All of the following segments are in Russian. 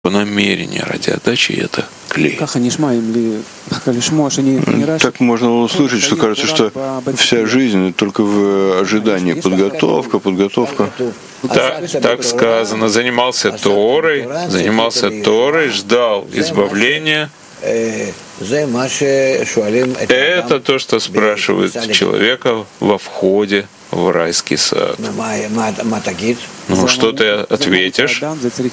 намерение ради отдачи — это клей. Так можно услышать, что кажется, что вся жизнь только в ожидании, подготовка. Так сказано, занимался Торой, ждал избавления. Это то, что спрашивают человека во входе в райский сад. Ну, что ты ответишь?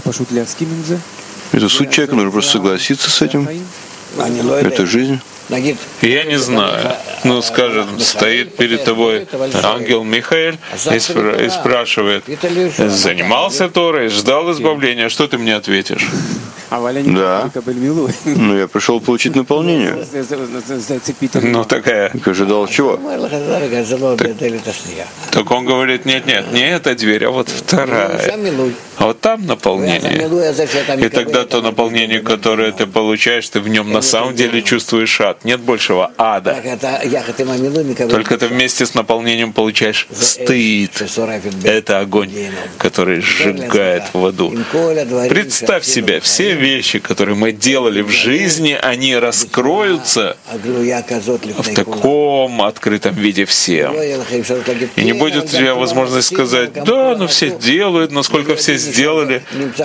Это суть человека, нужно просто согласиться с этим. Это жизнь. Я не знаю. Ну, скажем, стоит перед тобой ангел Михаэль и спрашивает: занимался Торой, ждал избавления, что ты мне ответишь? Да. Но я пришел получить наполнение. Ну, такая. Ты ожидал чего? Так он говорит: нет, не эта дверь, а вот вторая. А вот там наполнение. И тогда то наполнение, которое ты получаешь, ты в нем на самом деле чувствуешь ад. Нет большего ада. Только ты вместе с наполнением получаешь стыд. Это огонь, который сжигает в аду. Представь себе, все вещи, которые мы делали в жизни, они раскроются в таком открытом виде всем. И не будет у тебя возможности сказать: да, ну все делают, но сколько все сделали.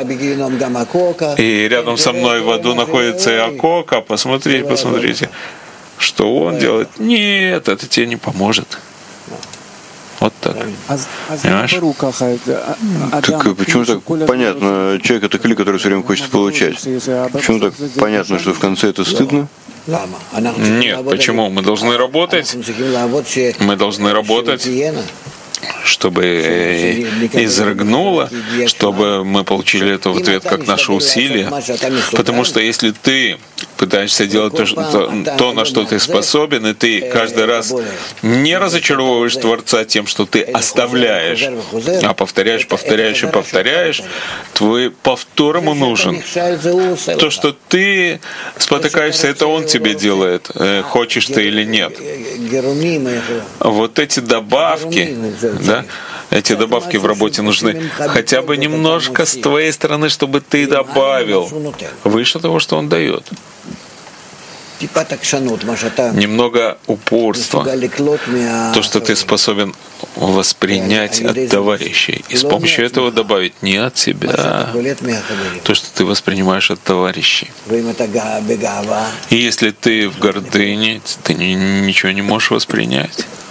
И рядом со мной в аду находится и Акока. Посмотрите, что он делает. Нет, это тебе не поможет. Вот так. Понимаешь? Так почему так понятно? Человек — это клей, который все время хочет получать. Почему так понятно, что в конце это стыдно? Нет, почему? Мы должны работать, чтобы изрыгнуло, чтобы мы получили это в ответ как наше усилие. Потому что если ты пытаешься делать то, на что ты способен, и ты каждый раз не разочаровываешь Творца тем, что ты оставляешь, а повторяешь, твой повтор ему нужен. То, что ты спотыкаешься, это он тебе делает, хочешь ты или нет. Вот эти добавки, да, эти добавки в работе нужны хотя бы немножко с твоей стороны, чтобы ты добавил выше того, что он дает. Немного упорства, то, что ты способен воспринять от товарищей, и с помощью этого добавить не от себя, то, что ты воспринимаешь от товарищей. И если ты в гордыне, ты ничего не можешь воспринять.